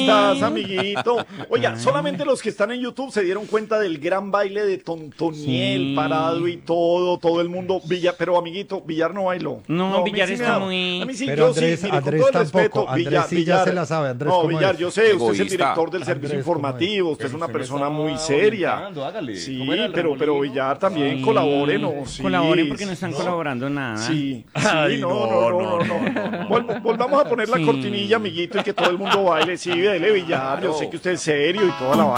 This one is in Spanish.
estás, amiguito? Oiga, solamente los que están en YouTube se dieron cuenta del gran baile de Tontoniel, Sí. parado y todo el mundo. Pero amiguito, Villar no bailó. No, a mí Villar sí me está da- muy... A mí sí, Pero yo sí, Andrés, mire, con Andrés todo el tampoco. respeto, Andrés sí ya se la sabe. Andrés, no, ¿cómo Villar, es? yo sé, usted es el Egoísta. director del Andrés, servicio ¿cómo es? informativo, usted es una persona muy seria. Sí, ¿Cómo era el pero remolino? Villar también Sí. colabore, ¿no? Sí, Colaboren porque no están colaborando nada. Sí, Ay, sí, no. Volvamos a poner la Sí. cortinilla, amiguito, y que todo el mundo baile. Sí, dele Villar, yo sé que usted es serio y toda la vaina.